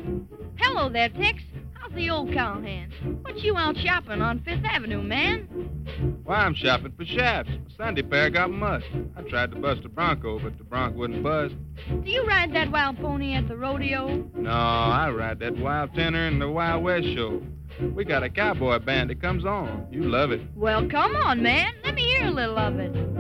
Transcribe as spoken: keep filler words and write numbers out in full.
Hello there, Tex. How's the old cowhand? What you out shopping on Fifth Avenue, man? Why, I'm shopping for shafts. My Sunday pair got must. I tried to bust a bronco, but the bronc wouldn't buzz. Do you ride that wild pony at the rodeo? No, I ride that wild tenor in the Wild West show. We got a cowboy band that comes on. You love it. Well, come on, man. Let me hear a little of it.